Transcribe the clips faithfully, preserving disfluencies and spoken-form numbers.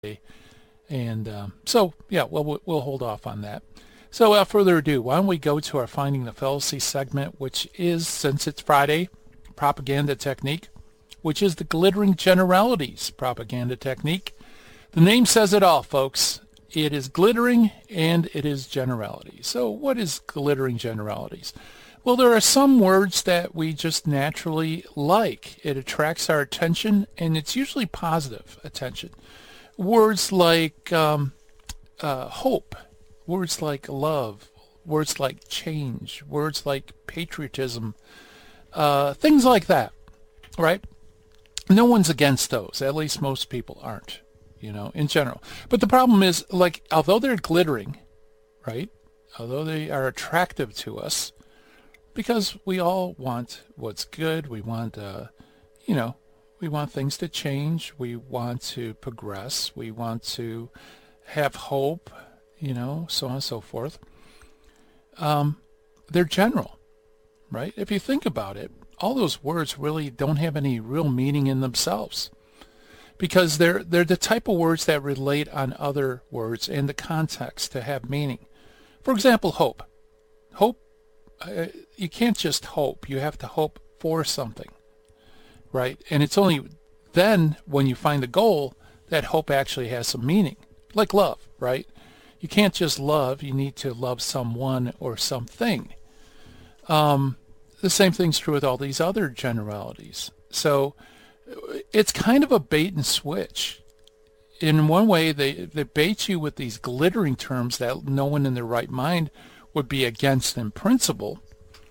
And um, so, yeah, well, we'll we'll hold off on that. So without further ado, why don't we go to our Finding the Fallacy segment, which is, since it's Friday, propaganda technique, which is the glittering generalities propaganda technique. The name says it all, folks. It is glittering and it is generalities. So what is glittering generalities? Well, there are some words that we just naturally like. It attracts our attention, and it's usually positive attention. Words like um, uh, hope, words like love, words like change, words like patriotism, uh, things like that, right? No one's against those. At least most people aren't, you know, in general. But the problem is, like, although they're glittering, right, although they are attractive to us, because we all want what's good, we want, uh, you know, we want things to change, we want to progress, we want to have hope, you know, so on and so forth. Um, they're general, right? If you think about it, all those words really don't have any real meaning in themselves, because they're they're the type of words that relate on other words in the context to have meaning. For example, hope. Hope, uh, you can't just hope. You have to hope for something, right? And it's only then when you find the goal that hope actually has some meaning, like love, right? You can't just love. You need to love someone or something. Um, the same thing's true with all these other generalities. So it's kind of a bait and switch. In one way, they, they bait you with these glittering terms that no one in their right mind would be against in principle,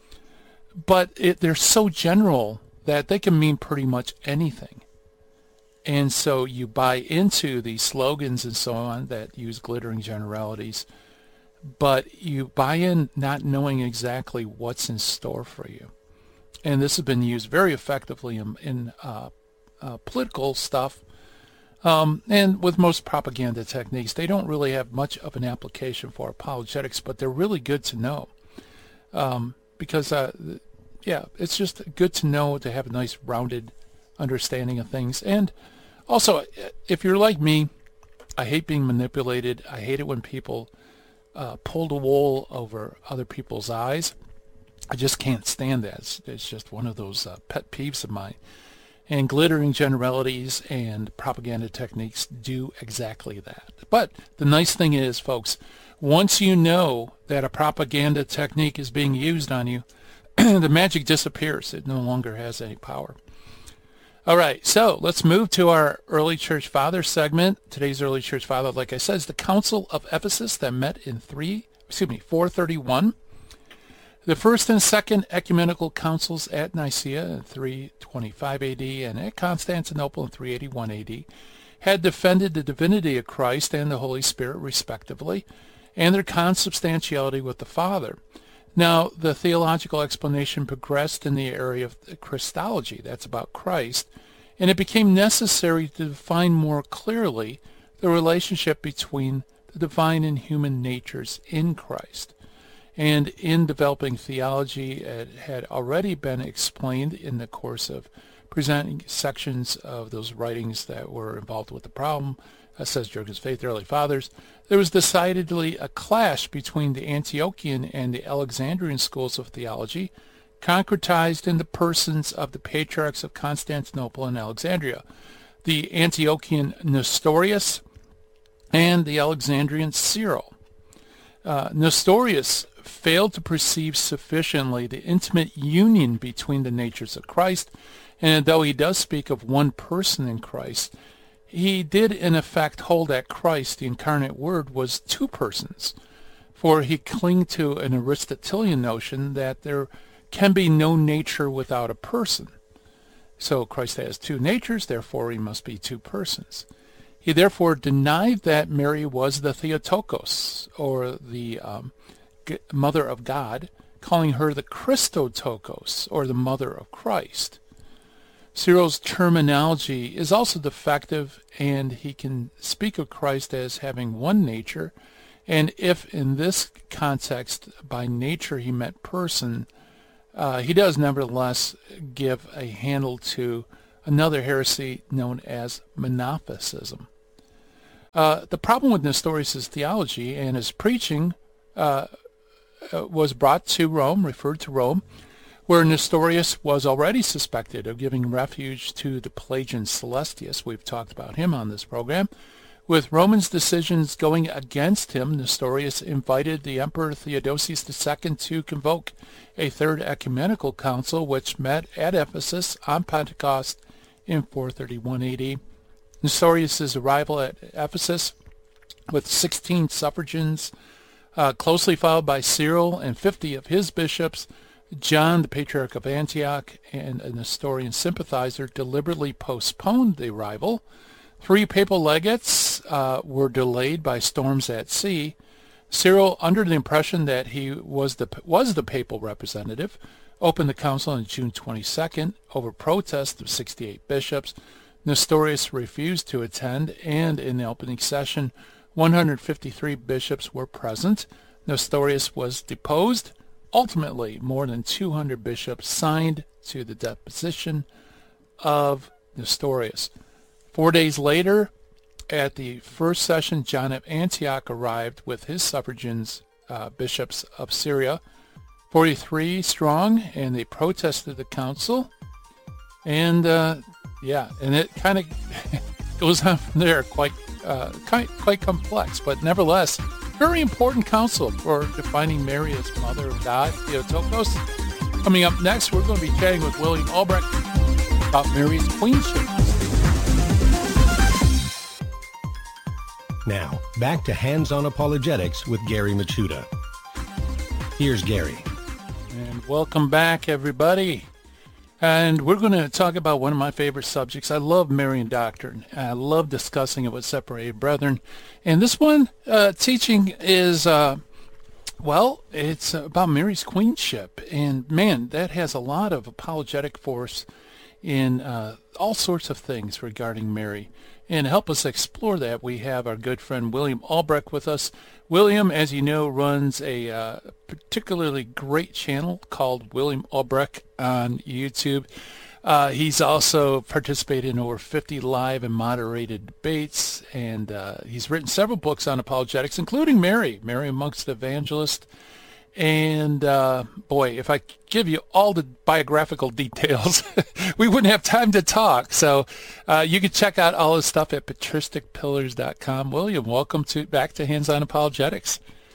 but it, they're so general that they can mean pretty much anything. And so you buy into these slogans and so on that use glittering generalities, but you buy in not knowing exactly what's in store for you. And this has been used very effectively in, in uh, uh, political stuff. Um, and with most propaganda techniques, they don't really have much of an application for apologetics, but they're really good to know. Um, because, uh, yeah, it's just good to know, to have a nice rounded understanding of things. And also, if you're like me, I hate being manipulated. I hate it when people uh, pull the wool over other people's eyes. I just can't stand that. It's, it's just one of those uh, pet peeves of mine. And glittering generalities and propaganda techniques do exactly that. But the nice thing is, folks, once you know that a propaganda technique is being used on you, the magic disappears. It no longer has any power. All right, so let's move to our Early Church Father segment. Today's Early Church Father, like I said, is the Council of Ephesus that met in three, excuse me, four thirty-one. The first and second ecumenical councils at Nicaea in three twenty-five A D and at Constantinople in three eighty-one A D had defended the divinity of Christ and the Holy Spirit respectively, and their consubstantiality with the Father. Now, the theological explanation progressed in the area of Christology, that's about Christ, and it became necessary to define more clearly the relationship between the divine and human natures in Christ. And in developing theology, it had already been explained in the course of presenting sections of those writings that were involved with the problem, uh, says Jurgen's Faith, the Early Fathers. There was decidedly a clash between the Antiochian and the Alexandrian schools of theology, concretized in the persons of the patriarchs of Constantinople and Alexandria, the Antiochian Nestorius and the Alexandrian Cyril. Uh, Nestorius failed to perceive sufficiently the intimate union between the natures of Christ, and though he does speak of one person in Christ, he did in effect hold that Christ, the incarnate Word, was two persons, for he clung to an Aristotelian notion that there can be no nature without a person. So Christ has two natures, therefore he must be two persons. He therefore denied that Mary was the Theotokos, or the um, Mother of God, calling her the Christotokos, or the Mother of Christ. Cyril's terminology is also defective, and he can speak of Christ as having one nature, and if in this context by nature he meant person, uh, he does nevertheless give a handle to another heresy known as Monophysitism. Uh, the problem with Nestorius' theology and his preaching uh, uh, was brought to Rome, referred to Rome, where Nestorius was already suspected of giving refuge to the Pelagian Celestius. We've talked about him on this program. With Roman's decisions going against him, Nestorius invited the Emperor Theodosius the Second to convoke a third ecumenical council, which met at Ephesus on Pentecost in four thirty-one A D. Nestorius' arrival at Ephesus with sixteen suffragans, uh, closely followed by Cyril and fifty of his bishops, John, the Patriarch of Antioch, and a Nestorian sympathizer, deliberately postponed the arrival. Three papal legates uh, were delayed by storms at sea. Cyril, under the impression that he was the was the papal representative, opened the council on June twenty-second over protest of sixty-eight bishops. Nestorius refused to attend, and in the opening session, one hundred fifty-three bishops were present. Nestorius was deposed. Ultimately, more than two hundred bishops signed to the deposition of Nestorius. Four days later, at the first session, John of Antioch arrived with his suffragans, uh, bishops of Syria, forty-three strong, and they protested the council. And, uh, yeah, and it kind of goes on from there, quite, uh, quite, quite complex, but nevertheless, very important council for defining Mary as Mother of God, Theotokos. Coming up next, we're going to be chatting with William Albrecht about Mary's queenship. Now, back to Hands-On Apologetics with Gary Michuta. Here's Gary. And welcome back, everybody. And we're going to talk about one of my favorite subjects. I love Marian doctrine. I love discussing it with separated brethren. And this one uh, teaching is, uh, well, it's about Mary's queenship. And, man, that has a lot of apologetic force in uh, all sorts of things regarding Mary. And to help us explore that, we have our good friend William Albrecht with us. William, as you know, runs a uh, particularly great channel called William Albrecht on YouTube. Uh, he's also participated in over fifty live and moderated debates, and uh, he's written several books on apologetics, including Mary, Mary Amongst Evangelists. And, uh, boy, if I give you all the biographical details, we wouldn't have time to talk. So uh, you can check out all his stuff at patristic pillars dot com. William, welcome to back to Hands-On Apologetics.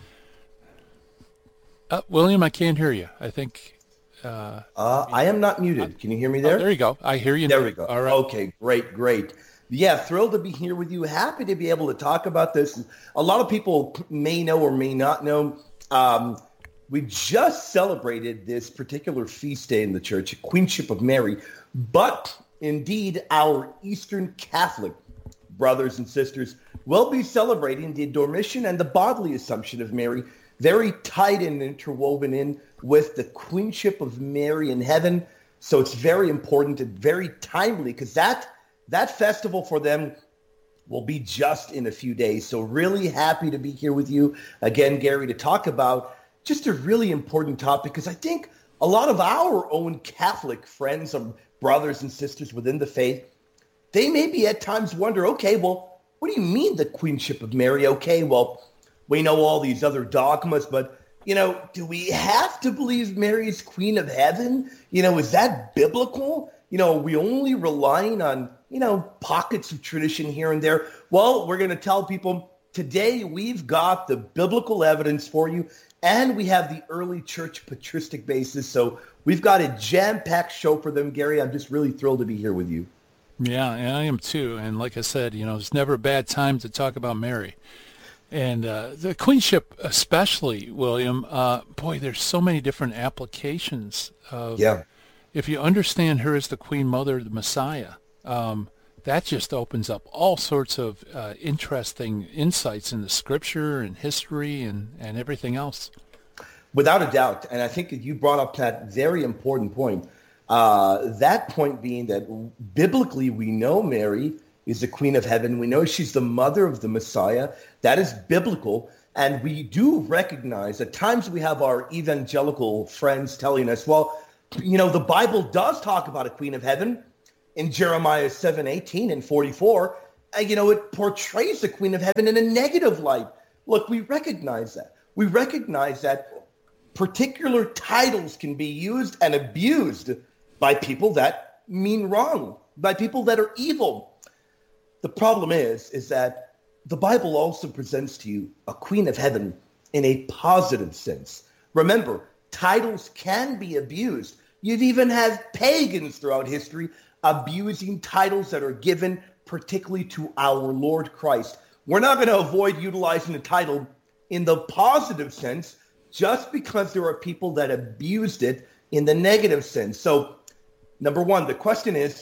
Uh, William, I can't hear you. I think... Uh, uh, I am not muted. Can you hear me there? Oh, there you go. I hear you. There now. we go. All right. Okay, great, great. Yeah, thrilled to be here with you. Happy to be able to talk about this. A lot of people may know or may not know... Um, We just celebrated this particular feast day in the church, Queenship of Mary, but indeed our Eastern Catholic brothers and sisters will be celebrating the Dormition and the bodily Assumption of Mary, very tight and interwoven in with the Queenship of Mary in heaven. So it's very important and very timely because that, that festival for them will be just in a few days. So really happy to be here with you again, Gary, to talk about just a really important topic, because I think a lot of our own Catholic friends and brothers and sisters within the faith, they maybe at times wonder, okay, well, what do you mean the Queenship of Mary? Okay, well, we know all these other dogmas, but, you know, do we have to believe Mary is Queen of Heaven? You know, is that biblical? You know, are we only relying on, you know, pockets of tradition here and there? Well, we're going to tell people today we've got the biblical evidence for you. And we have the early church patristic basis. So we've got a jam-packed show for them, Gary. I'm just really thrilled to be here with you. Yeah, and I am too. And like I said, you know, it's never a bad time to talk about Mary. And uh, the queenship especially, William, uh, boy, there's so many different applications of, yeah. If you understand her as the Queen Mother of the Messiah, um, that just opens up all sorts of uh, interesting insights into Scripture and history and, and everything else. Without a doubt. And I think that you brought up that very important point. Uh, that point being that biblically we know Mary is the Queen of Heaven. We know she's the mother of the Messiah. That is biblical. And we do recognize at times we have our evangelical friends telling us, well, you know, the Bible does talk about a Queen of Heaven in Jeremiah seven eighteen and forty-four, uh, you know, it portrays the Queen of Heaven in a negative light. Look, we recognize that. We recognize that particular titles can be used and abused by people that mean wrong, by people that are evil. The problem is, is that the Bible also presents to you a Queen of Heaven in a positive sense. Remember, titles can be abused. You've even had pagans throughout history abusing titles that are given particularly to our Lord Christ. We're not going to avoid utilizing the title in the positive sense just because there are people that abused it in the negative sense. So, number one, the question is,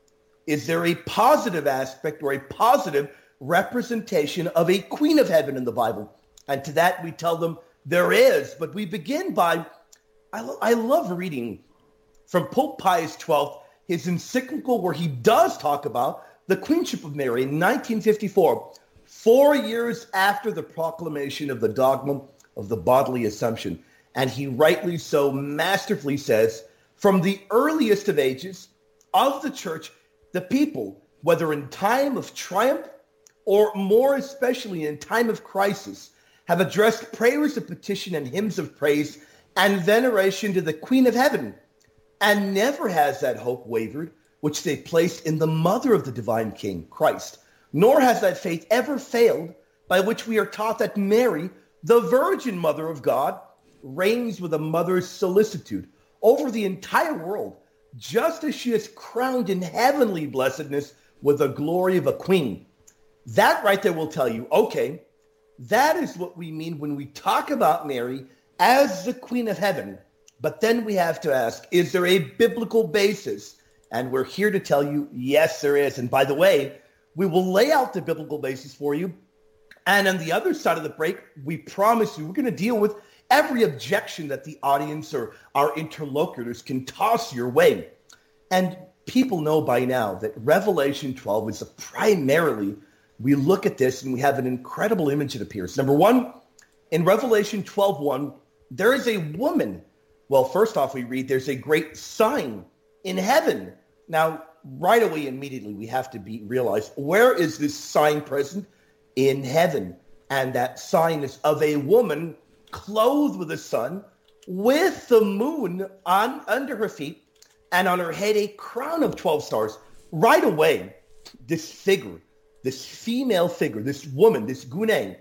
is there a positive aspect or a positive representation of a Queen of Heaven in the Bible? And to that we tell them there is. But we begin by, I, lo- I love reading from Pope Pius the twelfth, his encyclical where he does talk about the Queenship of Mary in nineteen fifty-four, four years after the proclamation of the dogma of the bodily assumption. And he rightly so masterfully says, from the earliest of ages of the church, the people, whether in time of triumph or more especially in time of crisis, have addressed prayers of petition and hymns of praise and veneration to the Queen of Heaven. And never has that hope wavered, which they placed in the mother of the divine King, Christ. Nor has that faith ever failed, by which we are taught that Mary, the Virgin Mother of God, reigns with a mother's solicitude over the entire world, just as she is crowned in heavenly blessedness with the glory of a queen. That right there will tell you, okay, that is what we mean when we talk about Mary as the Queen of Heaven. But then we have to ask, is there a biblical basis? And we're here to tell you, yes, there is. And by the way, we will lay out the biblical basis for you. And on the other side of the break, we promise you we're going to deal with every objection that the audience or our interlocutors can toss your way. And people know by now that Revelation twelve is a primarily, we look at this and we have an incredible image that appears. Number one, in Revelation twelve one, there is a woman. Well, first off, we read there's a great sign in heaven. Now, right away, immediately, we have to be realize, where is this sign present? In heaven. And that sign is of a woman clothed with the sun, with the moon on under her feet, and on her head a crown of twelve stars. Right away, this figure, this female figure, this woman, this Gune,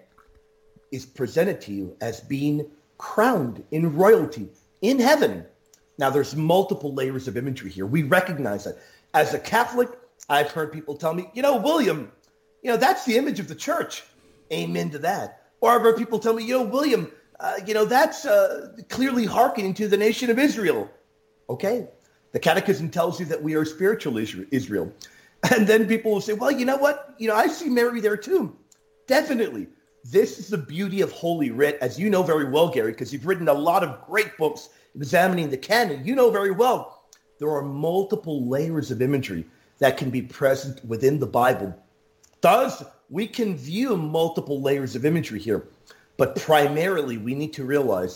is presented to you as being crowned in royalty in heaven. Now, there's multiple layers of imagery here. We recognize that. As a Catholic, I've heard people tell me, you know, William, you know, that's the image of the church. Amen to that. Or I've heard people tell me, you know, William, uh, you know, that's uh, clearly hearkening to the nation of Israel. Okay. The Catechism tells you that we are spiritual Israel. And then people will say, well, you know what? You know, I see Mary there too. Definitely. This is the beauty of Holy Writ, as you know very well, Gary, because you've written a lot of great books examining the canon. You know very well there are multiple layers of imagery that can be present within the Bible. Thus, we can view multiple layers of imagery here, but primarily we need to realize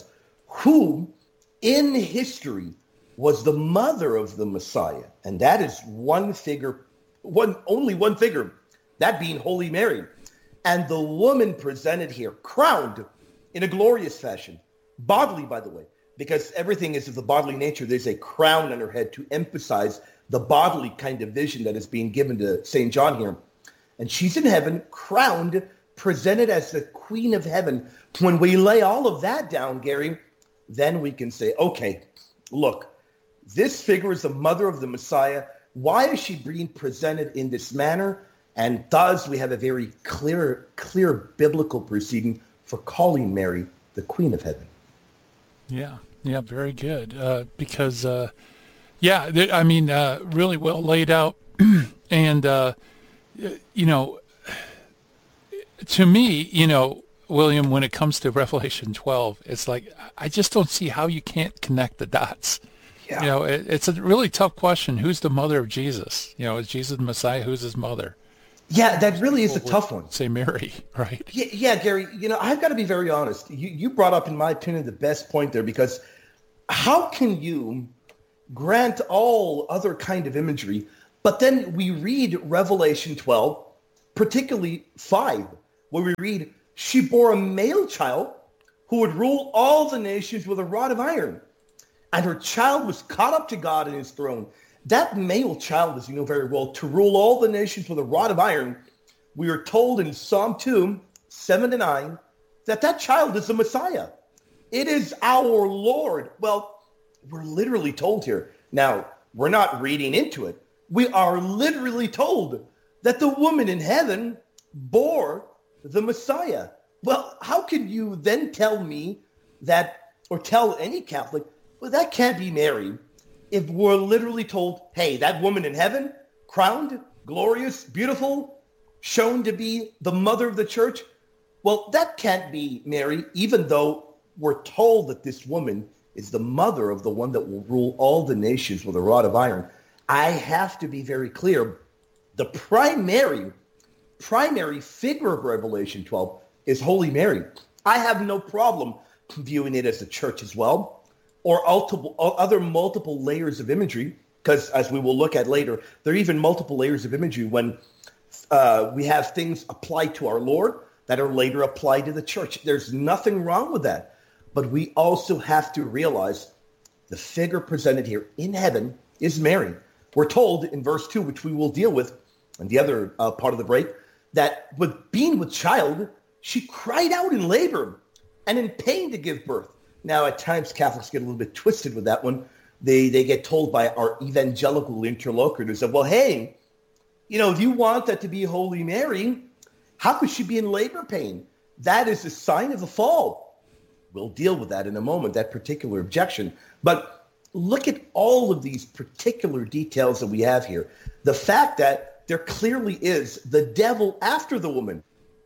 who in history was the mother of the Messiah, and that is one figure, one only one figure, that being Holy Mary. And the woman presented here, crowned in a glorious fashion, bodily, by the way, because everything is of the bodily nature. There's a crown on her head to emphasize the bodily kind of vision that is being given to Saint John here. And she's in heaven, crowned, presented as the Queen of Heaven. When we lay all of that down, Gary, then we can say, okay, look, this figure is the mother of the Messiah. Why is she being presented in this manner? And thus we have a very clear, clear biblical proceeding for calling Mary the Queen of Heaven. Yeah, yeah, very good. Uh, because, uh, yeah, th- I mean, uh, really well laid out. And, uh, you know, to me, you know, William, when it comes to Revelation twelve, it's like, I just don't see how you can't connect the dots. Yeah. You know, it, it's a really tough question. Who's the mother of Jesus? You know, is Jesus the Messiah? Who's his mother? Yeah, that really is a tough one. Say Mary, right? Yeah, yeah, Gary, you know, I've got to be very honest. You, you brought up, in my opinion, the best point there, because how can you grant all other kind of imagery, but then we read Revelation twelve, particularly five, where we read, she bore a male child who would rule all the nations with a rod of iron. And her child was caught up to God in his throne. That male child, as you know very well, to rule all the nations with a rod of iron, we are told in Psalm two, seven to nine, that that child is the Messiah. It is our Lord. Well, we're literally told here. Now, we're not reading into it. We are literally told that the woman in heaven bore the Messiah. Well, how can you then tell me that, or tell any Catholic, well, that can't be Mary, if we're literally told, hey, that woman in heaven, crowned, glorious, beautiful, shown to be the mother of the church? Well, that can't be Mary, even though we're told that this woman is the mother of the one that will rule all the nations with a rod of iron. I have to be very clear. The primary, primary figure of Revelation twelve is Holy Mary. I have no problem viewing it as the church as well, or multiple, other multiple layers of imagery, because as we will look at later, there are even multiple layers of imagery when uh, we have things applied to our Lord that are later applied to the church. There's nothing wrong with that. But we also have to realize the figure presented here in heaven is Mary. We're told in verse two, which we will deal with in the other uh, part of the break, that with being with child, she cried out in labor and in pain to give birth. Now, at times, Catholics get a little bit twisted with that one. They they get told by our evangelical interlocutors that, well, hey, you know, if you want that to be Holy Mary, how could she be in labor pain? That is a sign of the fall. We'll deal with that in a moment, that particular objection. But look at all of these particular details that we have here. The fact that there clearly is the devil after the woman.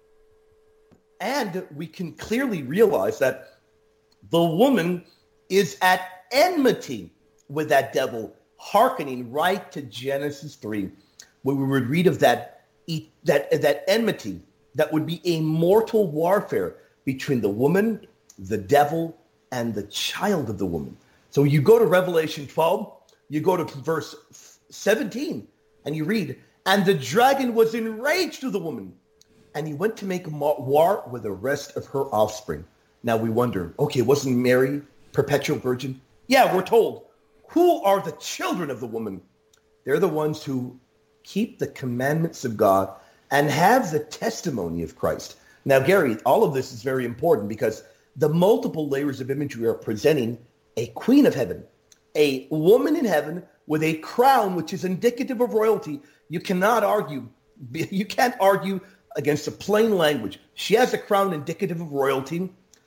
And we can clearly realize that the woman is at enmity with that devil, hearkening right to Genesis three, where we would read of that, that, that enmity that would be a mortal warfare between the woman, the devil, and the child of the woman. So you go to Revelation twelve, you go to verse seventeen, and you read, and the dragon was enraged with the woman, and he went to make war with the rest of her offspring. Now we wonder, okay, wasn't Mary perpetual virgin? Yeah, we're told. Who are the children of the woman? They're the ones who keep the commandments of God and have the testimony of Christ. Now, Gary, all of this is very important because the multiple layers of imagery are presenting a queen of heaven, a woman in heaven with a crown which is indicative of royalty. You cannot argue. You can't argue against a plain language. She has a crown indicative of royalty,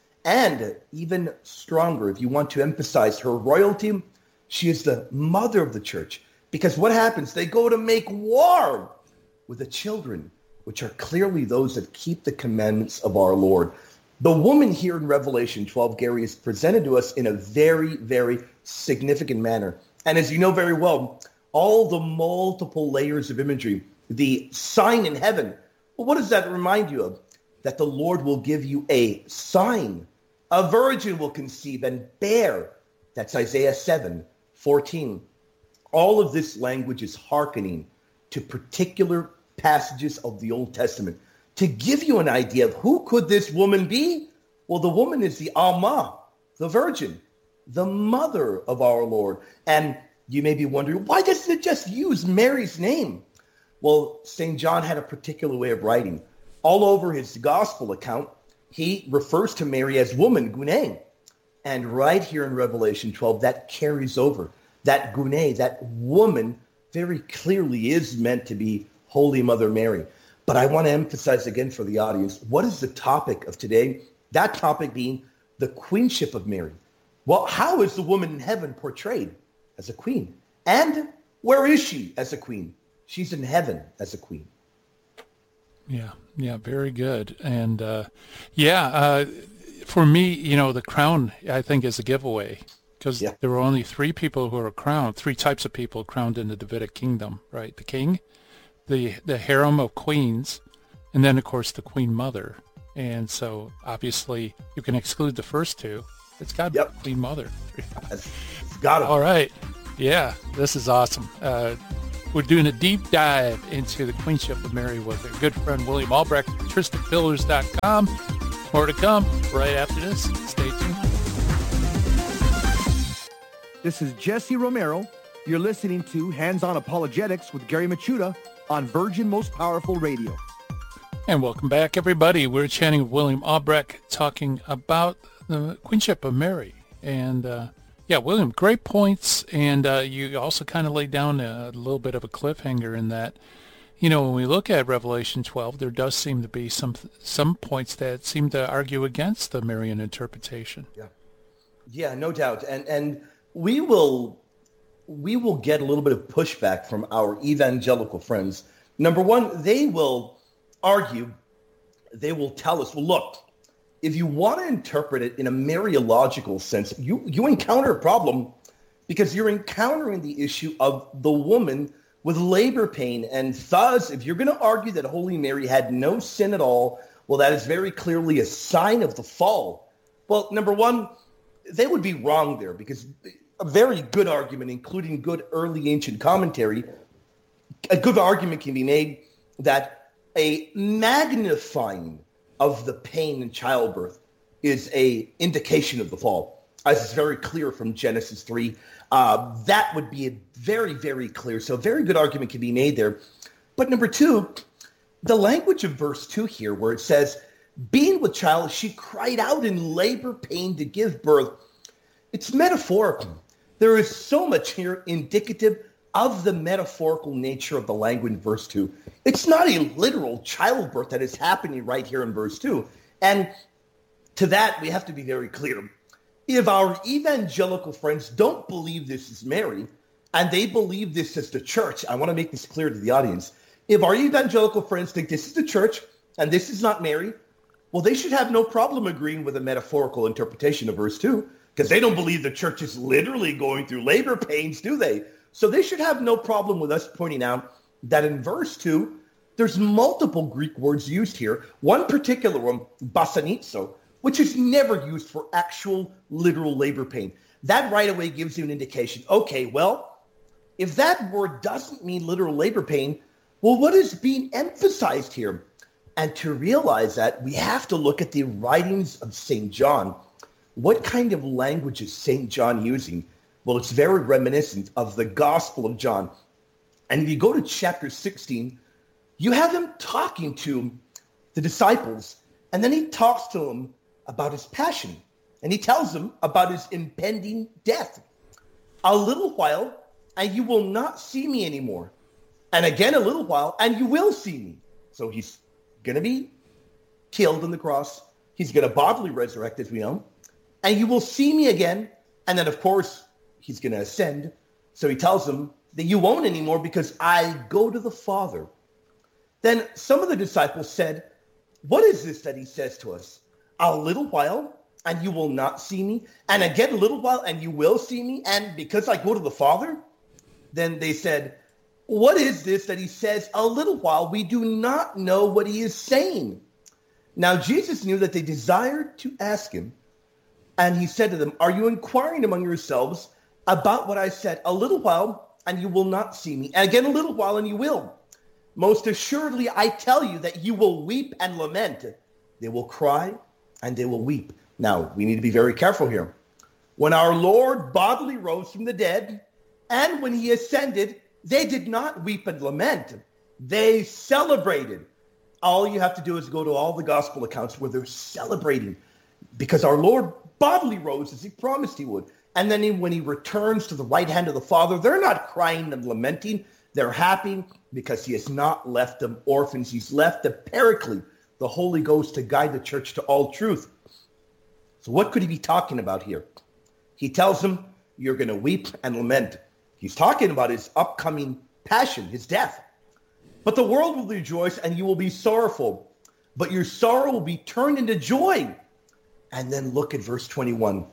and even stronger, if you want to emphasize her royalty, she is the mother of the church. Because what happens? They go to make war with the children, which are clearly those that keep the commandments of our Lord. The woman here in Revelation twelve, Gary, is presented to us in a very, very significant manner. And as you know very well, all the multiple layers of imagery, the sign in heaven, well, what does that remind you of? That the Lord will give you a sign. A virgin will conceive and bear. That's Isaiah seven fourteen. All of this language is hearkening to particular passages of the Old Testament. To give you an idea of who could this woman be? Well, the woman is the Alma, the virgin, the mother of our Lord. And you may be wondering, why doesn't it just use Mary's name? Well, Saint John had a particular way of writing. All over his gospel account, he refers to Mary as woman, Gune. And right here in Revelation twelve, that carries over. That Gune, that woman, very clearly is meant to be Holy Mother Mary. But I want to emphasize again for the audience, what is the topic of today? That topic being the queenship of Mary. Well, how is the woman in heaven portrayed? As a queen. And where is she as a queen? She's in heaven as a queen. Yeah, yeah, very good. And uh, yeah, uh, for me, you know, the crown, I think, is a giveaway. Because yeah. there were only three people who are crowned, three types of people crowned in the Davidic kingdom, right? The king, the the harem of queens, and then, of course, the queen mother. And so, obviously, you can exclude the first two. It's got to yep. be queen mother. It's got it. All right. Yeah, this is awesome. Uh, We're doing a deep dive into the Queenship of Mary with our good friend William Albrecht, patristic pillars dot com. More to come right after this. Stay tuned. This is Jesse Romero. You're listening to Hands-On Apologetics with Gary Machuda on Virgin Most Powerful Radio. And welcome back, everybody. We're chatting with William Albrecht, talking about the Queenship of Mary. And, uh, yeah, William, great points. And uh, you also kind of laid down a little bit of a cliffhanger in that, you know, when we look at Revelation twelve, there does seem to be some some points that seem to argue against the Marian interpretation. Yeah, yeah, no doubt. And and we will we will get a little bit of pushback from our evangelical friends. Number one, they will argue, they will tell us, well, look, if you want to interpret it in a Mariological sense, you, you encounter a problem because you're encountering the issue of the woman with labor pain. And thus, if you're going to argue that Holy Mary had no sin at all, well, that is very clearly a sign of the fall. Well, number one, they would be wrong there because a very good argument, including good early ancient commentary, a good argument can be made that a magnifying of the pain in childbirth is a indication of the fall, as is very clear from Genesis three. Uh, that would be a very, very clear. So a very good argument can be made there. But number two, the language of verse two here, where it says, being with child, she cried out in labor pain to give birth. It's metaphorical. There is so much here indicative of the metaphorical nature of the language in verse two. It's not a literal childbirth that is happening right here in verse two. And to that, we have to be very clear. If our evangelical friends don't believe this is Mary, and they believe this is the church, I want to make this clear to the audience. If our evangelical friends think this is the church, and this is not Mary, well, they should have no problem agreeing with a metaphorical interpretation of verse two, because they don't believe the church is literally going through labor pains, do they? So they should have no problem with us pointing out that in verse two, there's multiple Greek words used here. One particular one, basanizo, which is never used for actual literal labor pain. That right away gives you an indication. Okay, well, if that word doesn't mean literal labor pain, well, what is being emphasized here? And to realize that, we have to look at the writings of Saint John. What kind of language is Saint John using? Well, it's very reminiscent of the Gospel of John. And if you go to chapter sixteen, you have him talking to the disciples, and then he talks to them about his passion, and he tells them about his impending death. A little while, and you will not see me anymore. And again, a little while, and you will see me. So he's going to be killed on the cross. He's going to bodily resurrect, as we know. And you will see me again. And then, of course, he's going to ascend. So he tells them that you won't anymore because I go to the Father. Then some of the disciples said, what is this that he says to us? A little while, and you will not see me. And again, a little while, and you will see me. And because I go to the Father? Then they said, what is this that he says, a little while? We do not know what he is saying. Now, Jesus knew that they desired to ask him. And he said to them, are you inquiring among yourselves about what I said? A little while, and you will not see me. And again, a little while, and you will. Most assuredly, I tell you that you will weep and lament. They will cry, and they will weep. Now, we need to be very careful here. When our Lord bodily rose from the dead, and when he ascended, they did not weep and lament. They celebrated. All you have to do is go to all the gospel accounts where they're celebrating because our Lord bodily rose as he promised he would. And then he, when he returns to the right hand of the Father, they're not crying and lamenting. They're happy because he has not left them orphans. He's left the Paraclete, the Holy Ghost, to guide the church to all truth. So what could he be talking about here? He tells them, you're going to weep and lament. He's talking about his upcoming passion, his death. But the world will rejoice and you will be sorrowful, but your sorrow will be turned into joy. And then look at verse twenty-one.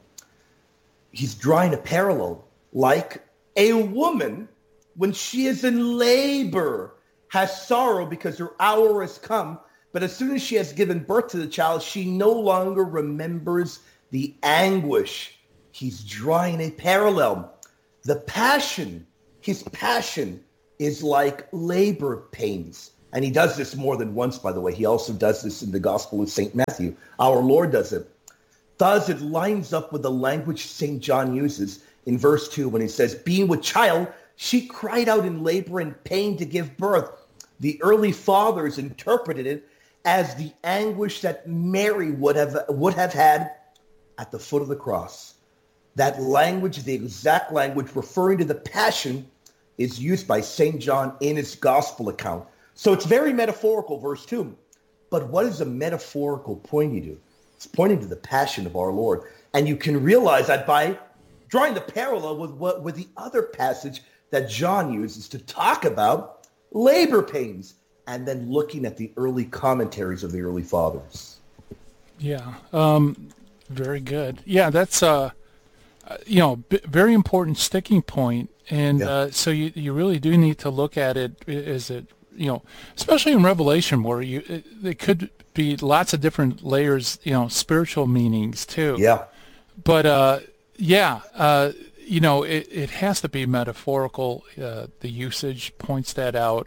He's drawing a parallel, like a woman, when she is in labor, has sorrow because her hour has come. But as soon as she has given birth to the child, she no longer remembers the anguish. He's drawing a parallel. The passion, his passion is like labor pains. And he does this more than once, by the way. He also does this in the Gospel of Saint Matthew. Our Lord does it. Thus, it lines up with the language Saint John uses in verse two when he says, being with child, she cried out in labor and pain to give birth. The early fathers interpreted it as the anguish that Mary would have would have had at the foot of the cross. That language, the exact language referring to the passion, is used by Saint John in his gospel account. So it's very metaphorical, verse two. But what is a metaphorical pointing to? It's pointing to the passion of our Lord. And you can realize that by drawing the parallel with what with the other passage that John uses to talk about labor pains, and then looking at the early commentaries of the early fathers. Yeah, um, very good. Yeah, that's uh, you know, b- very important sticking point, and Yeah. uh, so you you really do need to look at it as it, you know, especially in Revelation, where you it, it could be lots of different layers, you know, spiritual meanings too. Yeah. But uh, yeah, uh, you know, it, it has to be metaphorical. Uh, the usage points that out.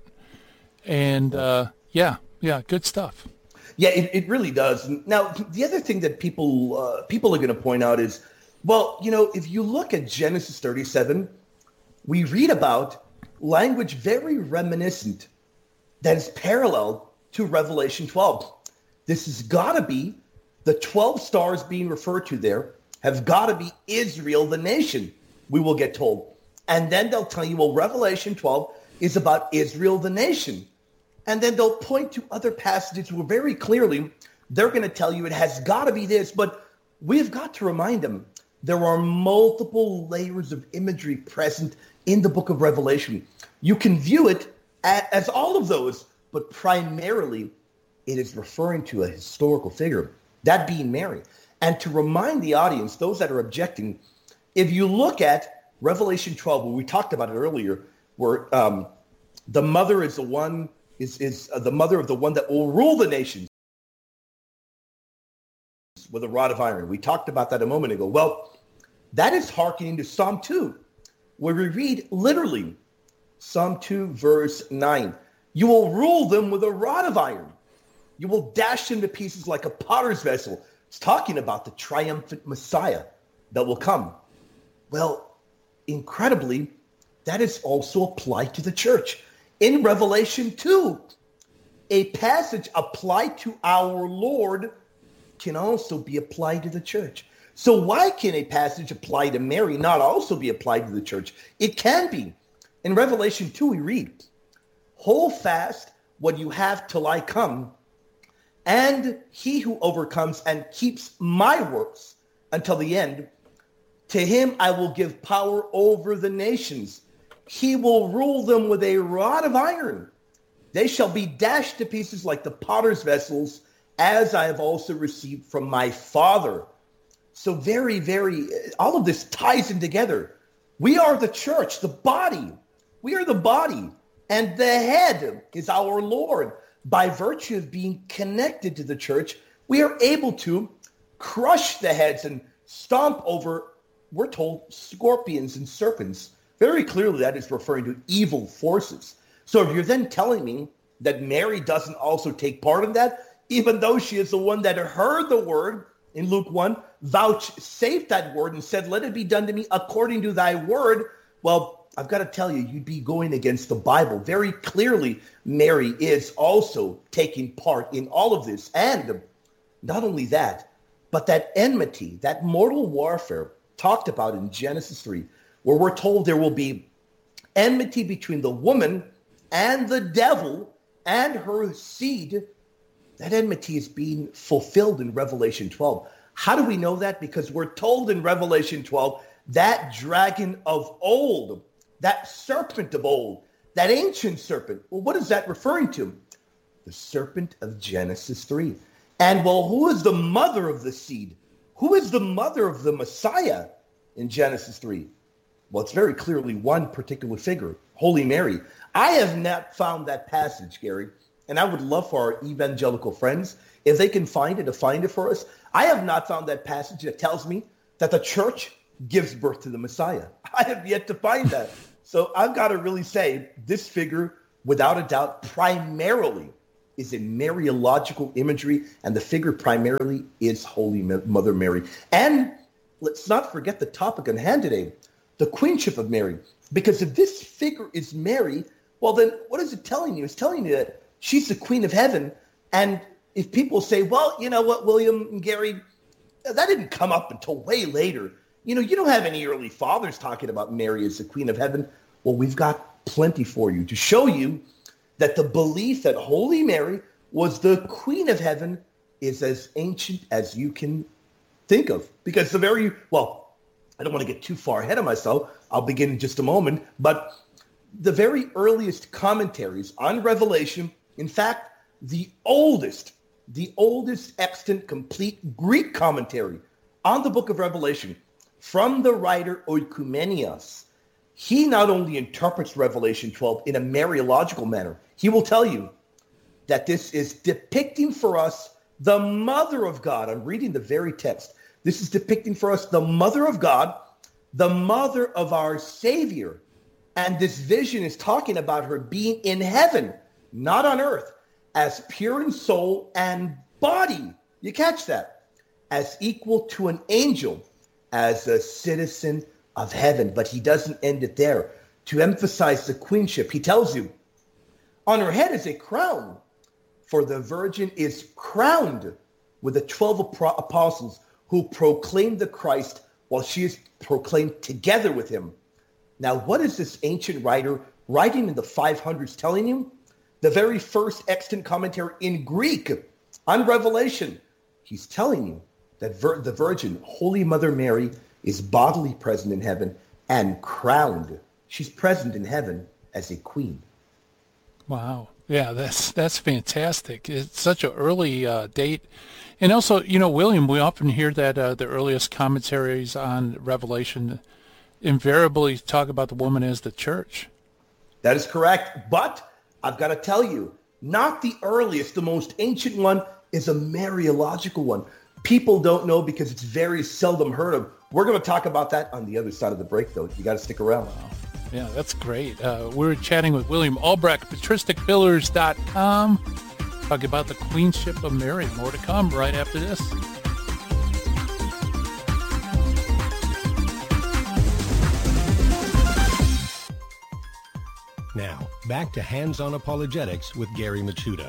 And uh, yeah, yeah, good stuff. Yeah, it, it really does. Now, the other thing that people uh, people are going to point out is, well, you know, if you look at Genesis thirty-seven, we read about language very reminiscent that is parallel to Revelation twelve. This has got to be the twelve stars being referred to there have got to be Israel, the nation, we will get told. And then they'll tell you, well, Revelation twelve is about Israel, the nation. And then they'll point to other passages where very clearly they're going to tell you it has got to be this. But we've got to remind them there are multiple layers of imagery present in the book of Revelation. You can view it as all of those, but primarily it is referring to a historical figure, that being Mary. And to remind the audience, those that are objecting, if you look at Revelation twelve, where we talked about it earlier, where um, the mother is the one, is, is uh, the mother of the one that will rule the nations with a rod of iron. We talked about that a moment ago. Well, that is hearkening to Psalm two, where we read literally Psalm two, verse nine. You will rule them with a rod of iron. You will dash them to pieces like a potter's vessel. It's talking about the triumphant Messiah that will come. Well, incredibly, that is also applied to the church. In Revelation two, a passage applied to our Lord can also be applied to the church. So why can a passage applied to Mary not also be applied to the church? It can be. In Revelation two, we read, hold fast what you have till I come, and he who overcomes and keeps my works until the end, to him I will give power over the nations. He will rule them with a rod of iron. They shall be dashed to pieces like the potter's vessels, as I have also received from my Father. So very, very, all of this ties in together. We are the church, the body. We are the body. And the head is our Lord. By virtue of being connected to the church, we are able to crush the heads and stomp over, we're told, scorpions and serpents. Very clearly, that is referring to evil forces. So if you're then telling me that Mary doesn't also take part in that, even though she is the one that heard the word in Luke one, vouchsafed that word and said, let it be done to me according to thy word, well, I've got to tell you, you'd be going against the Bible. Very clearly, Mary is also taking part in all of this. And not only that, but that enmity, that mortal warfare talked about in Genesis three, where we're told there will be enmity between the woman and the devil and her seed. That enmity is being fulfilled in Revelation twelve. How do we know that? Because we're told in Revelation twelve, that dragon of old, that serpent of old, that ancient serpent. Well, what is that referring to? The serpent of Genesis three. And well, who is the mother of the seed? Who is the mother of the Messiah in Genesis three? Well, it's very clearly one particular figure, Holy Mary. I have not found that passage, Gary, and I would love for our evangelical friends, if they can find it, to find it for us. I have not found that passage that tells me that the church gives birth to the Messiah. I have yet to find that. So I've got to really say this figure, without a doubt, primarily is a Mariological imagery, and the figure primarily is Holy Mother Mary. And let's not forget the topic on hand today, the queenship of Mary. Because if this figure is Mary, well, then what is it telling you? It's telling you that she's the queen of heaven. And if people say, well, you know what, William and Gary, that didn't come up until way later. You know, you don't have any early fathers talking about Mary as the queen of heaven. Well, we've got plenty for you to show you that the belief that Holy Mary was the queen of heaven is as ancient as you can think of. Because the very, well, I don't want to get too far ahead of myself. I'll begin in just a moment. But the very earliest commentaries on Revelation, in fact, the oldest, the oldest extant complete Greek commentary on the book of Revelation from the writer Oikoumenios, he not only interprets Revelation twelve in a Mariological manner, he will tell you that this is depicting for us the mother of God. I'm reading the very text. This is depicting for us the mother of God, the mother of our Savior. And this vision is talking about her being in heaven, not on earth, as pure in soul and body. You catch that? As equal to an angel, as a citizen of heaven. But he doesn't end it there. To emphasize the queenship, he tells you, on her head is a crown, for the virgin is crowned with the twelve apostles who proclaim the Christ while she is proclaimed together with him. Now, what is this ancient writer writing in the five hundreds telling you? The very first extant commentary in Greek on Revelation. He's telling you that vir- the Virgin, Holy Mother Mary, is bodily present in heaven and crowned. She's present in heaven as a queen. Wow. Yeah, that's that's fantastic. It's such an early uh, date. And also, you know, William, we often hear that uh, the earliest commentaries on Revelation invariably talk about the woman as the church. That is correct. But I've got to tell you, not the earliest, the most ancient one is a Mariological one. People don't know because it's very seldom heard of. We're going to talk about that on the other side of the break, though. You got to stick around. Wow. Yeah, that's great. Uh, we're chatting with William Albrecht, patristic pillars dot com, talking about the queenship of Mary. More to come right after this. Now, back to Hands-On Apologetics with Gary Machuda.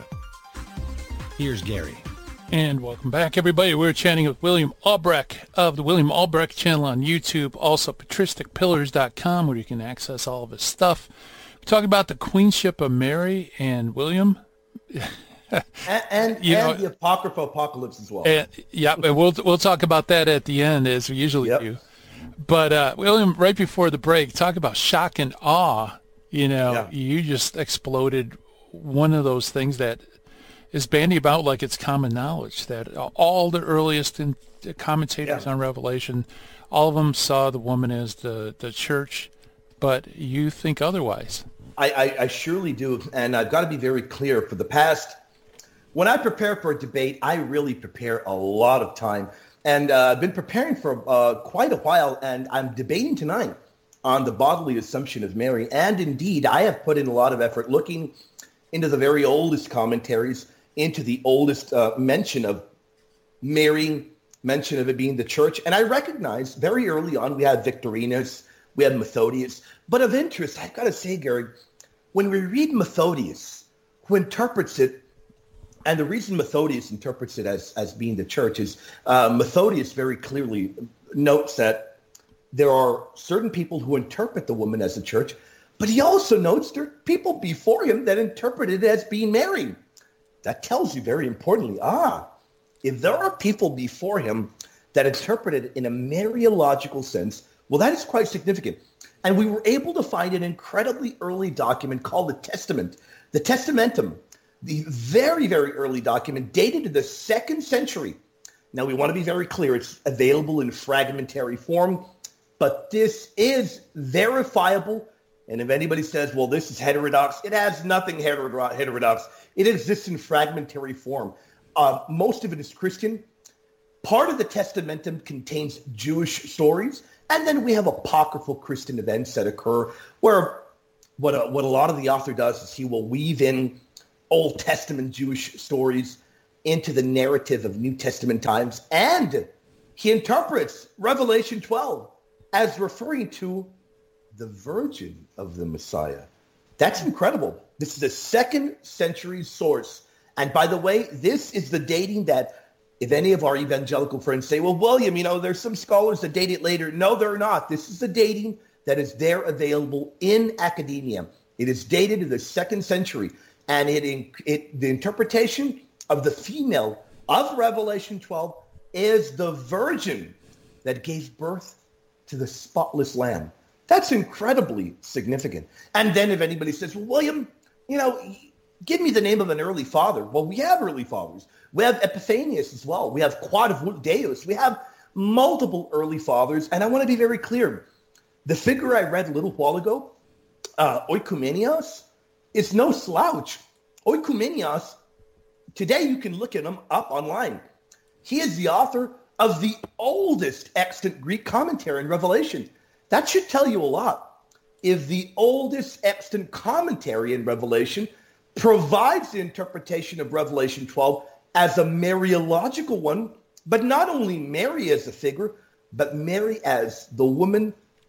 Here's Gary. And welcome back, everybody. We're chatting with William Albrecht of the William Albrecht channel on YouTube, also patristic pillars dot com, where you can access all of his stuff. We're talking about the queenship of Mary and William. and and, you and know, the Apocrypha Apocalypse as well. And, yeah, and we'll, we'll talk about that at the end, as we usually yep. do. But, uh, William, right before the break, talk about shock and awe. You know, yeah. you just exploded one of those things that is bandied about like it's common knowledge, that all the earliest in, commentators yeah. on Revelation, all of them saw the woman as the, the church, but you think otherwise. I, I, I surely do, and I've got to be very clear. For the past, when I prepare for a debate, I really prepare a lot of time, and uh, I've been preparing for uh, quite a while, and I'm debating tonight on the bodily assumption of Mary, and indeed, I have put in a lot of effort looking into the very oldest commentaries, into the oldest uh, mention of Mary, mention of it being the church. And I recognize very early on, we had Victorinus, we had Methodius. But of interest, I've got to say, Gary, when we read Methodius, who interprets it, and the reason Methodius interprets it as, as being the church is uh, Methodius very clearly notes that there are certain people who interpret the woman as the church, but he also notes there are people before him that interpret it as being Mary. That tells you very importantly, ah, if there are people before him that interpret it in a Mariological sense, well, that is quite significant. And we were able to find an incredibly early document called the Testament, the Testamentum, the very, very early document dated to the second century. Now, we want to be very clear. It's available in fragmentary form, but this is verifiable. And if anybody says, well, this is heterodox, it has nothing heterodox. It exists in fragmentary form. Uh, most of it is Christian, part of the Testamentum contains Jewish stories, and then we have apocryphal Christian events that occur where what a, what a lot of the author does is he will weave in Old Testament Jewish stories into the narrative of New Testament times, and he interprets Revelation twelve as referring to the virgin of the Messiah. That's incredible. This is a second century source. And by the way, this is the dating that if any of our evangelical friends say, well, William, you know, there's some scholars that date it later. No, they're not. This is the dating that is there available in academia. It is dated to the second century. And it, it the interpretation of the female of Revelation twelve is the virgin that gave birth to the spotless lamb. That's incredibly significant. And then if anybody says, well, William, you know, give me the name of an early father. Well, we have early fathers. We have Epiphanius as well. We have Quodavut Deus. We have multiple early fathers. And I want to be very clear. The figure I read a little while ago, uh, Oikoumenios, is no slouch. Oikoumenios, today you can look at him up online. He is the author of the oldest extant Greek commentary in Revelation. That should tell you a lot. If the oldest extant commentary in Revelation provides the interpretation of Revelation twelve as a Mariological one, but not only Mary as a figure, but Mary as the woman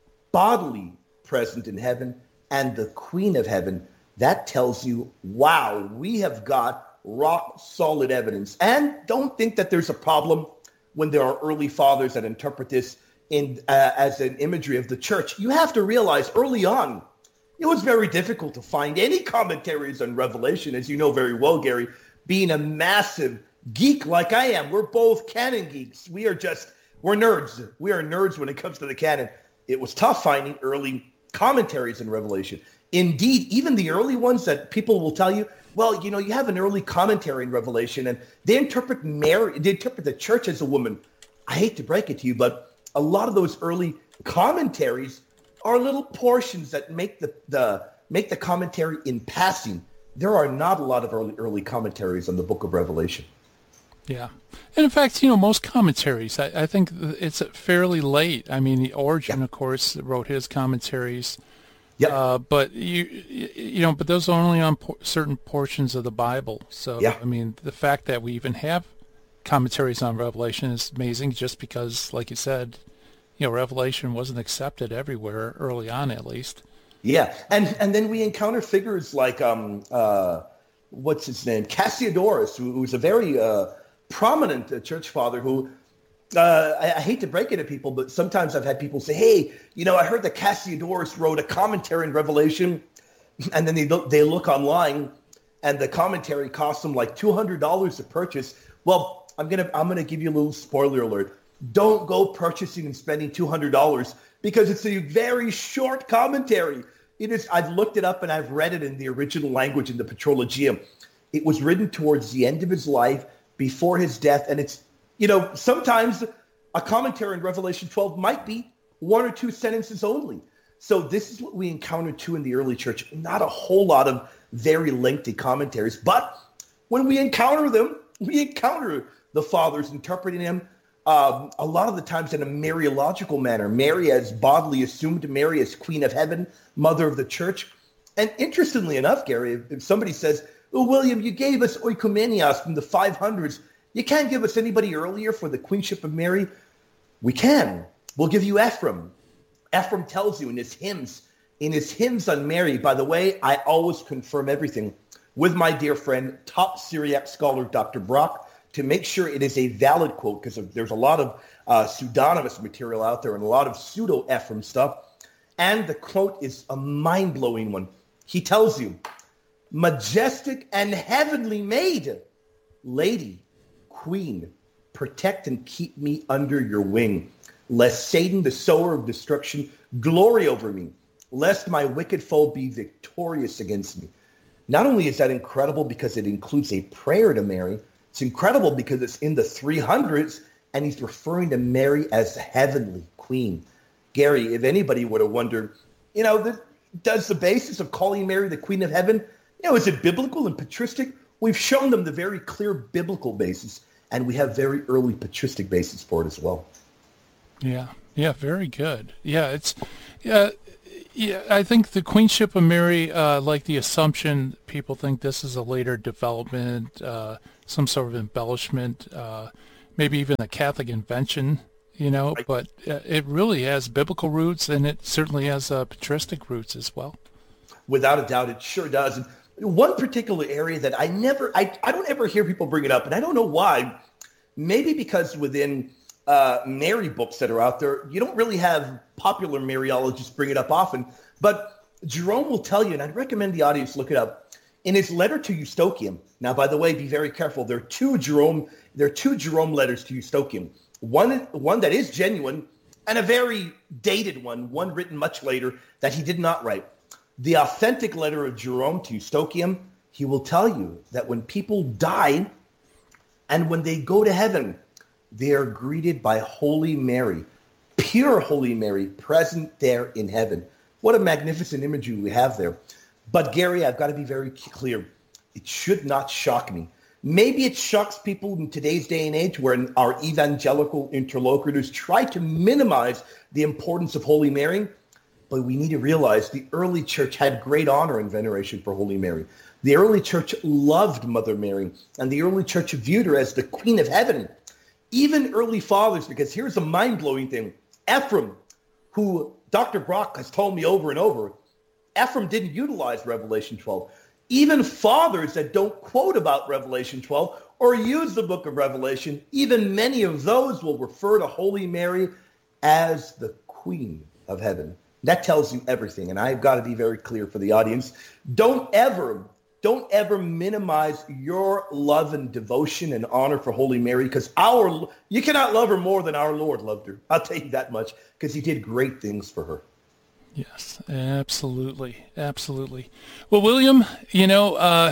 bodily present in heaven and the queen of heaven, that tells you, wow, we have got rock solid evidence. And don't think that there's a problem when there are early fathers that interpret this in uh, as an imagery of the church. You have to realize early on, it was very difficult to find any commentaries on Revelation, as you know very well, Gary, being a massive geek like I am. We're both canon geeks. We are just, we're nerds. We are nerds when it comes to the canon. It was tough finding early commentaries in Revelation. Indeed, even the early ones that people will tell you, well, you know, you have an early commentary in Revelation and they interpret Mary, they interpret the church as a woman. I hate to break it to you, but a lot of those early commentaries are little portions that make the, the make the commentary in passing. There are not a lot of early early commentaries on the book of Revelation. Yeah. And in fact, you know, most commentaries, I, I think it's fairly late. I mean, the Origen, yeah. of course, wrote his commentaries. Yeah. Uh, but you, you know, but those are only on por- certain portions of the Bible. So, yeah. I mean, the fact that we even have commentaries on Revelation is amazing, just because, like you said, you know, Revelation wasn't accepted everywhere early on, at least. Yeah, and and then we encounter figures like um uh what's his name, Cassiodorus, who, who's a very uh, prominent uh, church father who. Uh, I, I hate to break it to people, but sometimes I've had people say, hey, you know, I heard that Cassiodorus wrote a commentary in Revelation, and then they look, they look online, and the commentary costs them like two hundred dollars to purchase. Well, I'm going to I'm gonna give you a little spoiler alert. Don't go purchasing and spending two hundred dollars because it's a very short commentary. It is. I've looked it up, and I've read it in the original language in the Patrologium. It was written towards the end of his life, before his death, and it's, you know, sometimes a commentary in Revelation twelve might be one or two sentences only. So this is what we encountered too in the early church. Not a whole lot of very lengthy commentaries, but when we encounter them, we encounter the fathers interpreting them um, a lot of the times in a Mariological manner. Mary as bodily assumed, Mary as queen of heaven, mother of the church. And interestingly enough, Gary, if, if somebody says, oh, William, you gave us Oikoumenios from the five hundreds. You can't give us anybody earlier for the queenship of Mary. We can. We'll give you Ephraim. Ephraim tells you in his hymns, in his hymns on Mary. By the way, I always confirm everything with my dear friend, top Syriac scholar, Doctor Brock, to make sure it is a valid quote, because there's a lot of uh, pseudonymous material out there and a lot of pseudo-Ephraim stuff. And the quote is a mind-blowing one. He tells you, majestic and heavenly maid, lady, queen, protect and keep me under your wing, lest Satan, the sower of destruction, glory over me, lest my wicked foe be victorious against me. Not only is that incredible because it includes a prayer to Mary, it's incredible because it's in the three hundreds and he's referring to Mary as the heavenly queen. Gary, if anybody would have wondered, you know, the, does the basis of calling Mary the queen of heaven, you know, is it biblical and patristic? We've shown them the very clear biblical basis. and we have very early patristic basis for it as well. Yeah, yeah, very good. Yeah, it's, yeah, yeah. I think the Queenship of Mary, uh, like the Assumption, people think this is a later development, uh, some sort of embellishment, uh, maybe even a Catholic invention, you know. Right. But uh, it really has biblical roots, and it certainly has uh, patristic roots as well. Without a doubt, it sure does. And one particular area that I never, I, I don't ever hear people bring it up, and I don't know why. Maybe because within uh, Mary books that are out there, you don't really have popular Mariologists bring it up often. But Jerome will tell you, and I'd recommend the audience look it up, in his letter to Eustochium. Now, by the way, be very careful. There are two Jerome, there are two Jerome letters to Eustochium. One, one that is genuine, and a very dated one, one written much later that he did not write. The authentic letter of Jerome to Eustochium, he will tell you that when people die and when they go to heaven, they are greeted by Holy Mary, pure Holy Mary, present there in heaven. What a magnificent imagery we have there. But Gary, I've got to be very clear. It should not shock me. Maybe it shocks people in today's day and age where our evangelical interlocutors try to minimize the importance of Holy Mary. But we need to realize the early church had great honor and veneration for Holy Mary. The early church loved Mother Mary, and the early church viewed her as the Queen of Heaven. Even early fathers, because here's a mind-blowing thing. Ephraim, who Doctor Brock has told me over and over, Ephraim didn't utilize Revelation twelve. Even fathers that don't quote about Revelation twelve or use the book of Revelation, even many of those will refer to Holy Mary as the Queen of Heaven. That tells you everything, and I've got to be very clear for the audience. Don't ever, don't ever minimize your love and devotion and honor for Holy Mary, because our you cannot love her more than our Lord loved her. I'll tell you that much, because he did great things for her. Yes, absolutely, absolutely. Well, William, you know, uh,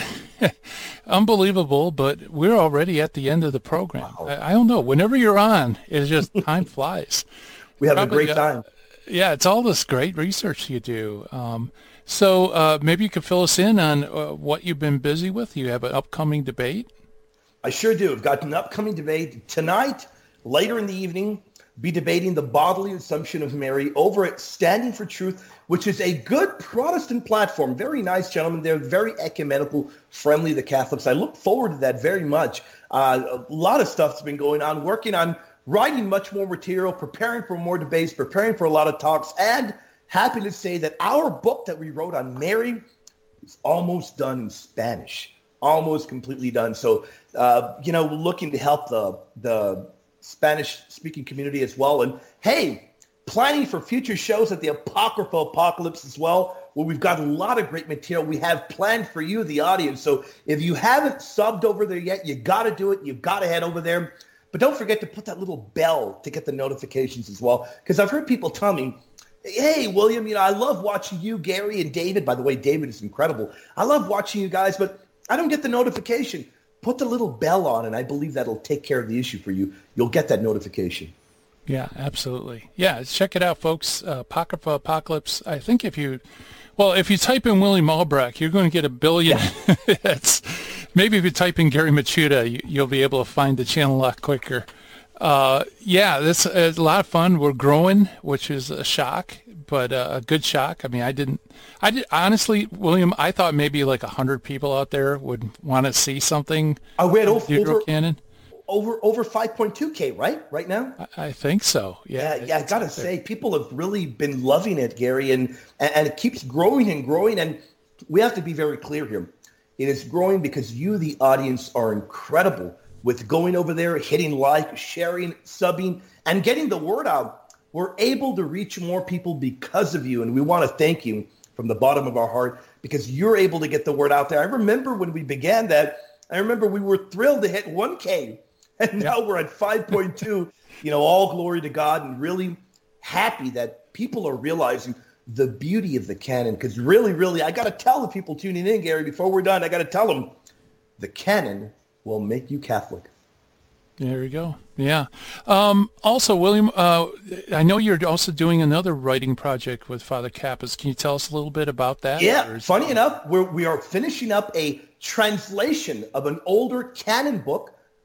unbelievable, but we're already at the end of the program. Wow. I, I don't know. Whenever you're on, it's just time flies. We have Probably, a great time. Uh, yeah, it's all this great research you do. Um, so uh, maybe you could fill us in on uh, what you've been busy with. You have an upcoming debate? I sure do. I've got an upcoming debate tonight, later in the evening. Be debating the bodily assumption of Mary over at Standing for Truth, which is a good Protestant platform. Very nice gentlemen. They're very ecumenical, friendly to Catholics. I look forward to that very much. Uh, a lot of stuff's been going on, working on writing much more material, preparing for more debates, preparing for a lot of talks, and happy to say that our book that we wrote on Mary is almost done in Spanish, almost completely done. So, uh, you know, we're looking to help the the Spanish-speaking community as well. And hey, planning for future shows at the Apocryphal Apocalypse as well, where we've got a lot of great material we have planned for you, the audience. So if you haven't subbed over there yet, you got to do it. You've got to head over there. But don't forget to put that little bell to get the notifications as well. Because I've heard people tell me, hey, William, you know, I love watching you, Gary, and David. By the way, David is incredible. I love watching you guys, but I don't get the notification. Put the little bell on, and I believe that'll take care of the issue for you. You'll get that notification. Yeah, absolutely. Yeah, check it out, folks. Uh, Apocrypha Apocalypse. I think if you, well, if you type in William Albrecht, you're going to get a billion hits. Maybe if you type in Gary Machuda, you, you'll be able to find the channel a lot quicker. Uh, yeah, this is a lot of fun. We're growing, which is a shock, but uh, a good shock. I mean, I didn't, I did honestly, William, I thought maybe like a hundred people out there would want to see something. I read over, over, Canon. over, over five point two K, right? Right now? I, I think so. Yeah. Yeah. yeah I got to say, people have really been loving it, Gary, and, and it keeps growing and growing. And we have to be very clear here. It is growing because you, the audience, are incredible with going over there, hitting like, sharing, subbing, and getting the word out. We're able to reach more people because of you, and we want to thank you from the bottom of our heart because you're able to get the word out there. I remember when we began that, I remember we were thrilled to hit one K, and now yeah. we're at five point two. You know, all glory to God, and really happy that people are realizing the beauty of the canon, because really, really, I got to tell the people tuning in, Gary, before we're done, I got to tell them the canon will make you Catholic. There you go. Yeah. Um, also, William, uh, I know you're also doing another writing project with Father Kappas. Can you tell us a little bit about that? Yeah. Funny enough, we're, we are finishing up a translation of an older canon book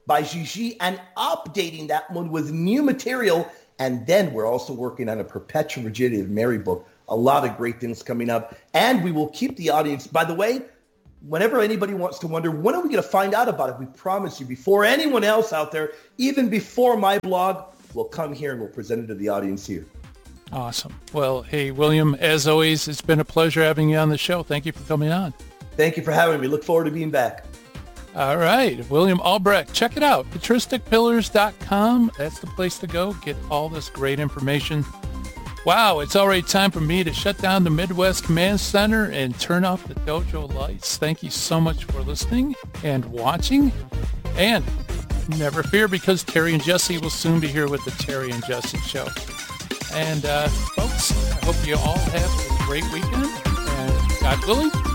by Gigi and updating that one with new material. And then we're also working on a Perpetual Virginity of Mary book. A lot of great things coming up. And we will keep the audience. By the way, whenever anybody wants to wonder, when are we going to find out about it? We promise you, before anyone else out there, even before my blog, we'll come here and we'll present it to the audience here. Awesome. Well, hey, William, as always, it's been a pleasure having you on the show. Thank you for coming on. Thank you for having me. Look forward to being back. All right. William Albrecht. Check it out. patristic pillars dot com. That's the place to go. Get all this great information. Wow, it's already time for me to shut down the Midwest Command Center and turn off the dojo lights. Thank you so much for listening and watching. And never fear, because Terry and Jesse will soon be here with the Terry and Jesse Show. And uh, folks, I hope you all have a great weekend. And God willing,